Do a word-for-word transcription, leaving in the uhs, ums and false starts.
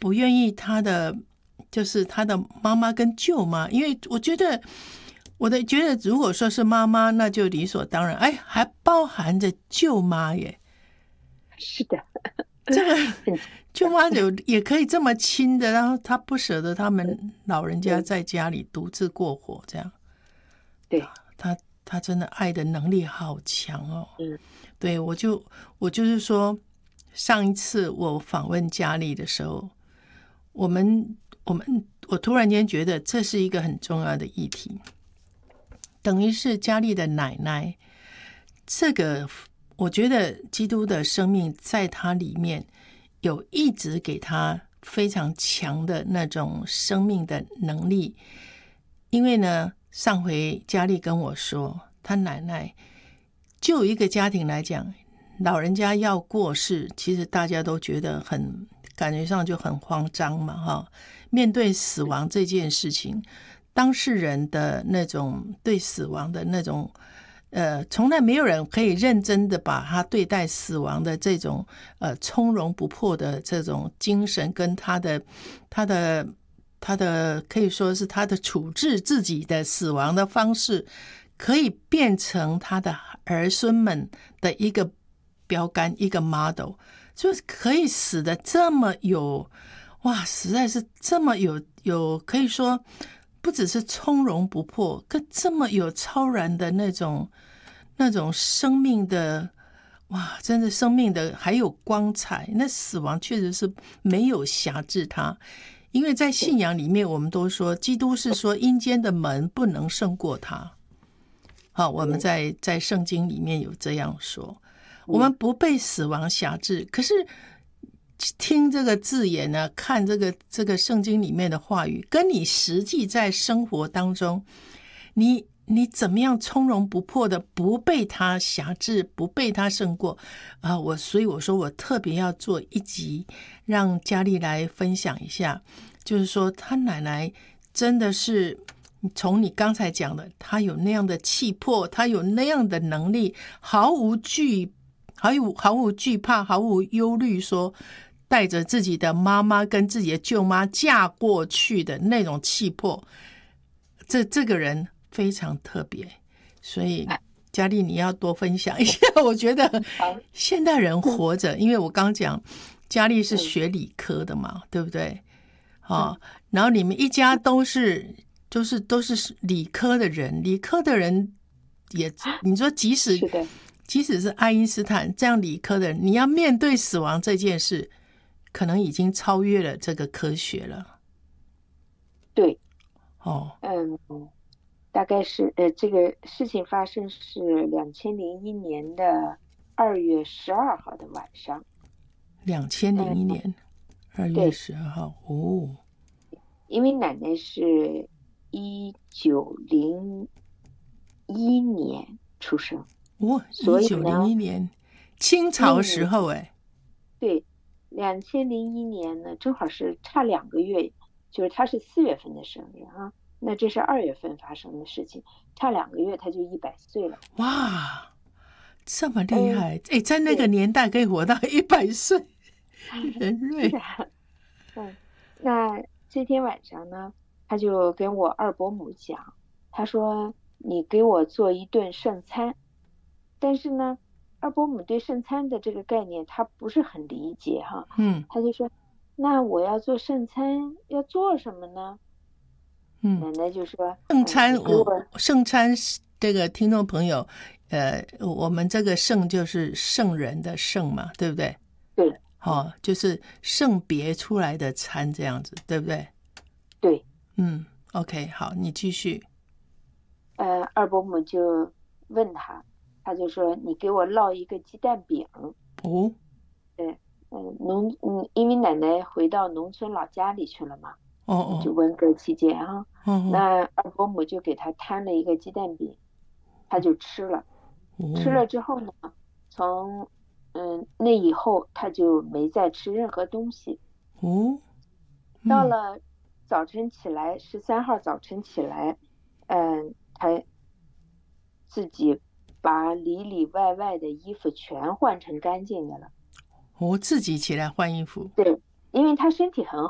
不愿意他的就是他的妈妈跟舅妈，因为我觉得我的觉得如果说是妈妈，那就理所当然，哎，还包含着舅妈耶。 是的， 这个舅妈有也可以这么亲的，然后他不舍得他们老人家在家里独自过活，这样。 对， 他他真的爱的能力好强哦。 嗯， 对，我就我就是说，上一次我访问佳丽的时候，我们我们我突然间觉得这是一个很重要的议题，等于是佳丽的奶奶，这个我觉得基督的生命在她里面有一直给她非常强的那种生命的能力，因为呢，上回佳丽跟我说，她奶奶就一个家庭来讲，老人家要过世，其实大家都觉得很感觉上就很慌张嘛，哈。面对死亡这件事情，当事人的那种对死亡的那种，呃，从来没有人可以认真的把他对待死亡的这种呃从容不迫的这种精神，跟他的他的他的可以说是他的处置自己的死亡的方式，可以变成他的儿孙们的一个标杆，一个 model， 就是可以死的这么有。哇，实在是这么有有，可以说不只是从容不迫，更这么有超然的那种那种生命的，哇，真的生命的还有光彩。那死亡确实是没有辖制它，因为在信仰里面，我们都说基督是说阴间的门不能胜过它。好，我们在在圣经里面有这样说，我们不被死亡辖制，可是。听这个字眼呢，看这个这个圣经里面的话语，跟你实际在生活当中，你你怎么样从容不迫的不被他辖制，不被他胜过啊？我所以我说我特别要做一集，让佳丽来分享一下，就是说他奶奶真的是从你刚才讲的，他有那样的气魄，他有那样的能力，毫无惧，毫无毫无惧怕，毫无忧虑，说。带着自己的妈妈跟自己的舅妈嫁过去的那种气魄，这这个人非常特别，所以佳丽你要多分享一下。我觉得现代人活着，因为我刚讲佳丽是学理科的嘛，对不对？哦，然后你们一家都是都是都是理科的人，理科的人也你说即使即使是爱因斯坦这样理科的人，你要面对死亡这件事。可能已经超越了这个科学了。 对， 哦， 嗯，大概是呃，这个事情发生是两千零一年的二月十二号的晚上。 两千零一年二月十二号，哦， 因为奶奶是一九零一年出生， 哦， 所以一九零一年清朝时候，哎， 对。两千零一年呢，正好是差两个月，就是他是四月份的生日啊，那这是二月份发生的事情，差两个月他就一百岁了。 哇，这么厉害！哎、嗯，在那个年代可以活到一百岁，人类。 是的，嗯，那这天晚上呢，他就跟我二伯母讲，他说你给我做一顿圣餐，但是呢。二伯母对圣餐的这个概念他不是很理解哈， 嗯， 他就说那我要做圣餐要做什么呢？ 嗯， 奶奶就说圣餐， 我我圣餐这个听众朋友，呃，我们这个圣就是圣人的圣嘛，对不对？ 对， 哦，就是圣别出来的餐这样子，对不对？ 对， 嗯 ，OK， 好，你继续。 呃，二伯母就问他。他就说你给我烙一个鸡蛋饼。 哦， 对，嗯，农嗯，因为奶奶回到农村老家里去了嘛， 哦哦， 就文革期间啊， 哦哦， 那二伯母就给他摊了一个鸡蛋饼，他就吃了， 哦、 吃了之后呢，从嗯那以后他就没再吃任何东西。 哦， 嗯、到了早晨起来，十三号早晨起来，嗯，他自己。把里里外外的衣服全换成干净的了。 我自己起来换衣服。 对，因为他身体很好。